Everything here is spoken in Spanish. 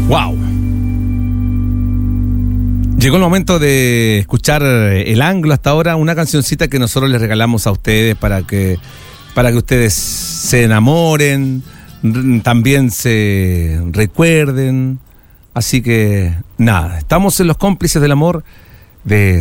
¡Wow! Llegó el momento de escuchar El Anglo. Hasta ahora una cancioncita que nosotros les regalamos a ustedes para que ustedes se enamoren, también se recuerden. Así que nada, estamos en Los Cómplices del Amor de